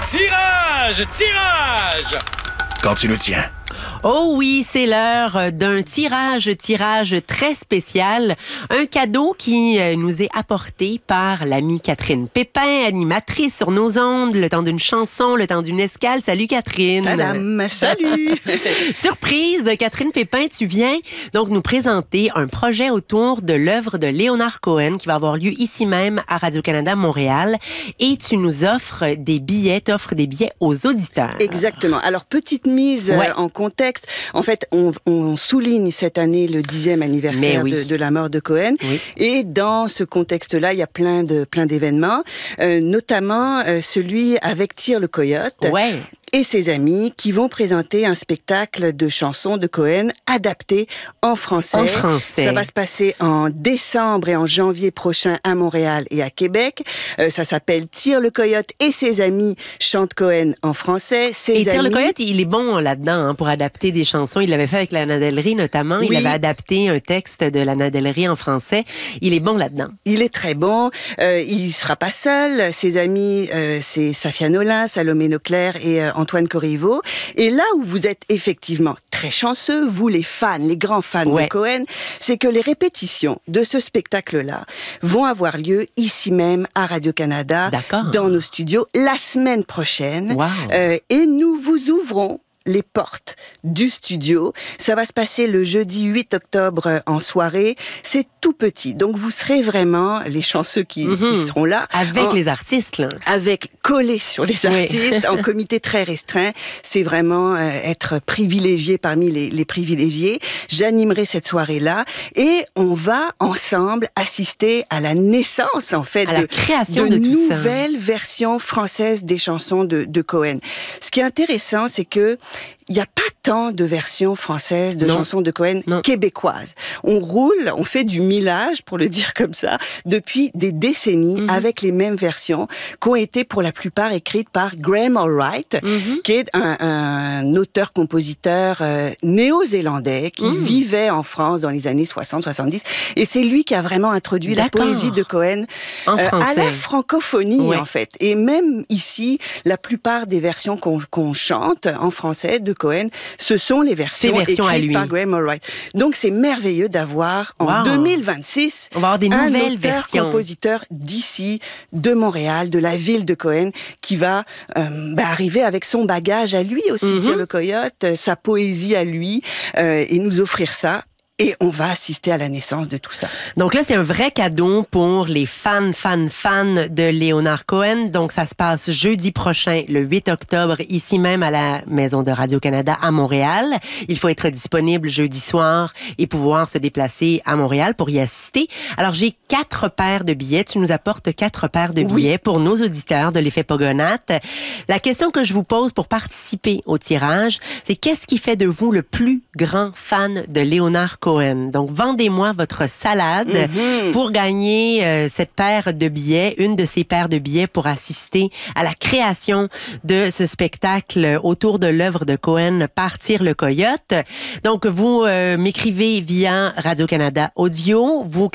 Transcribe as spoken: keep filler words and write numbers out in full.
Tirage! Tirage! Quand tu le tiens. Oh oui, c'est l'heure d'un tirage, tirage très spécial. Un cadeau qui nous est apporté par l'amie Catherine Pépin, animatrice sur nos ondes, le temps d'une chanson, le temps d'une escale. Salut Catherine. Madame, salut. Surprise, Catherine Pépin, tu viens donc nous présenter un projet autour de l'œuvre de Leonard Cohen qui va avoir lieu ici même à Radio-Canada Montréal. Et tu nous offres des billets, t'offres des billets aux auditeurs. Exactement. Alors, petite mise ouais. euh, en contexte. En fait, on, on souligne cette année le dixième anniversaire oui. de, de la mort de Cohen. Oui. Et dans ce contexte-là, il y a plein de plein d'événements, euh, notamment euh, celui avec Tire le Coyote. Ouais. Et ses amis qui vont présenter un spectacle de chansons de Cohen adapté en français. En français. Ça va se passer en décembre et en janvier prochain à Montréal et à Québec. Euh, ça s'appelle Tire le Coyote et ses amis chantent Cohen en français. Ses et Tire amis... le Coyote, il est bon là-dedans hein, pour adapter des chansons. Il l'avait fait avec Lana Del Rey notamment. Oui. Il avait adapté un texte de Lana Del Rey en français. Il est bon là-dedans. Il est très bon. Euh, il sera pas seul. Ses amis, euh, c'est Safia Nolin, Salomé Leclerc et euh, Antoine Corriveau. Et là où vous êtes effectivement très chanceux, vous les fans, les grands fans ouais. de Cohen, c'est que les répétitions de ce spectacle-là vont avoir lieu ici même à Radio-Canada, dans nos studios, la semaine prochaine. Wow. Euh, et nous vous ouvrons les portes du studio. Ça va se passer le jeudi huit octobre en soirée. C'est tout petit. Donc, vous serez vraiment les chanceux qui, mm-hmm. qui seront là. Avec en, les artistes, là. Avec, collés sur les artistes, oui. en comité très restreint. C'est vraiment euh, être privilégié parmi les, les privilégiés. J'animerai cette soirée-là et on va ensemble assister à la naissance, en fait, à la de, création de, de tout nouvelles ça. versions françaises des chansons de, de Cohen. Ce qui est intéressant, c'est que il n'y a pas tant de versions françaises de non. chansons de Cohen non. québécoises. On roule, on fait du millage, pour le dire comme ça, depuis des décennies mm-hmm. avec les mêmes versions qui ont été pour la plupart écrites par Graham Allwright, mm-hmm. qui est un, un auteur-compositeur euh, néo-zélandais qui mm. vivait en France dans les années soixante soixante-dix. Et c'est lui qui a vraiment introduit D'accord. la poésie de Cohen euh, à la francophonie, ouais. en fait. Et même ici, la plupart des versions qu'on, qu'on chante en français de Cohen, ce sont les versions, versions écrites par Graham Allwright. Donc, c'est merveilleux d'avoir, en wow. deux mille vingt-six, on va avoir des un nouvelles auteur, versions. compositeur d'ici, de Montréal, de la ville de Cohen, qui va euh, bah, arriver avec son bagage à lui aussi, mm-hmm. Tire le Coyote, sa poésie à lui, euh, et nous offrir ça. Et on va assister à la naissance de tout ça. Donc là, c'est un vrai cadeau pour les fans, fans, fans de Leonard Cohen. Donc, ça se passe jeudi prochain, le huit octobre, ici même à la Maison de Radio-Canada à Montréal. Il faut être disponible jeudi soir et pouvoir se déplacer à Montréal pour y assister. Alors, j'ai quatre paires de billets. Tu nous apportes quatre paires de billets oui. pour nos auditeurs de l'effet Pogonate. La question que je vous pose pour participer au tirage, c'est qu'est-ce qui fait de vous le plus grand fan de Leonard Cohen? Cohen. Donc, vendez-moi votre salade mm-hmm. pour gagner euh, cette paire de billets, une de ces paires de billets pour assister à la création de ce spectacle autour de l'œuvre de Cohen par Tire le Coyote. Donc, vous euh, m'écrivez via Radio-Canada Audio, vous